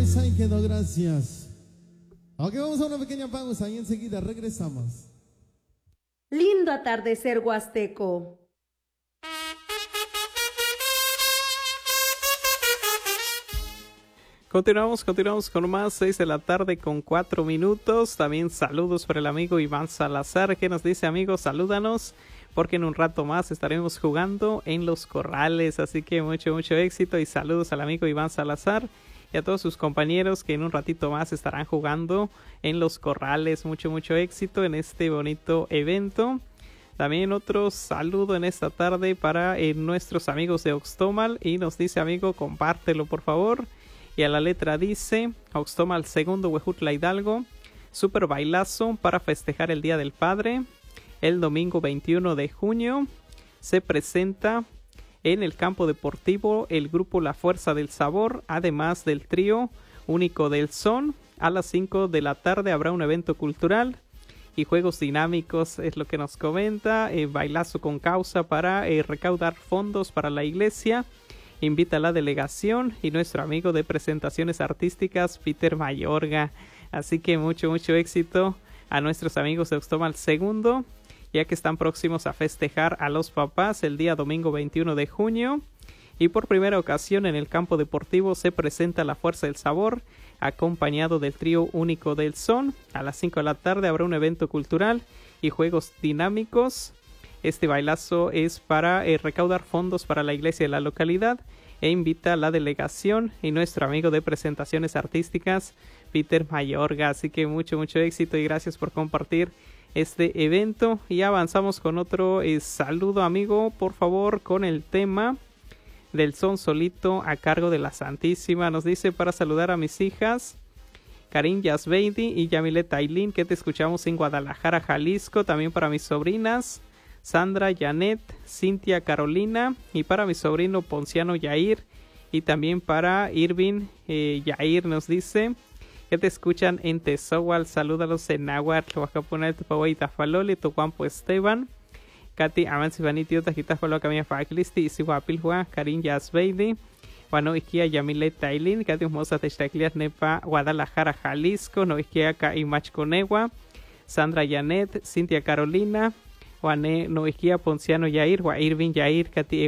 pues ahí quedó, gracias. Ok, vamos a una pequeña pausa y enseguida regresamos. Lindo atardecer huasteco. Continuamos con más, 6 de la tarde con 4 minutos. También saludos para el amigo Iván Salazar, que nos dice: amigos, salúdanos, porque en un rato más estaremos jugando en Los Corrales. Así que mucho éxito y saludos al amigo Iván Salazar y a todos sus compañeros que en un ratito más estarán jugando en Los Corrales. Mucho éxito en este bonito evento. También otro saludo en esta tarde para nuestros amigos de Oxtomal, y nos dice: amigo, compártelo por favor. Y a la letra dice: Oxtomal segundo, Huejutla Hidalgo, super bailazo para festejar el Día del Padre. El domingo 21 de junio se presenta en el campo deportivo el grupo La Fuerza del Sabor, además del trío Único del Son. A las 5 de la tarde habrá un evento cultural y juegos dinámicos, es lo que nos comenta. Bailazo con causa para recaudar fondos para la iglesia. Invita a la delegación y nuestro amigo de presentaciones artísticas, Peter Mayorga. Así que mucho éxito a nuestros amigos de Oxtomal segundo, ya que están próximos a festejar a los papás el día domingo 21 de junio. Y por primera ocasión en el campo deportivo se presenta La Fuerza del Sabor, acompañado del trío Único del Son. A las 5 de la tarde habrá un evento cultural y juegos dinámicos. Este bailazo es para recaudar fondos para la iglesia de la localidad, e invita a la delegación y nuestro amigo de presentaciones artísticas, Peter Mayorga. Así que mucho éxito y gracias por compartir este evento. Y avanzamos con otro saludo, amigo, por favor, con el tema del son solito a cargo de la Santísima. Nos dice: para saludar a mis hijas Karin Yasbeidi y Yamilet Ailín, que te escuchamos en Guadalajara, Jalisco. También para mis sobrinas Sandra, Janet, Cintia, Carolina, y para mi sobrino Ponciano Yair, y también para Irving Yair. Nos dice que te escuchan en Tezohual. Salúdalos en Nahuatl, Huacapunal, Tupaway, Tafaloli, Tucuampo Esteban, Katy Amansi Vaniti, Otajitafalo, Camilla Faclisti, Isihuapilhua, Karin Yasbeidi, Wano Ikia, Yamile Tailin, Katy Mosa Techtaclias, Nepa, Guadalajara, Jalisco, No Ikia, Imachconewa, Sandra, Janet, Cintia, Carolina, Juané Noikia Ponciano Yair, Irving Yair, Katy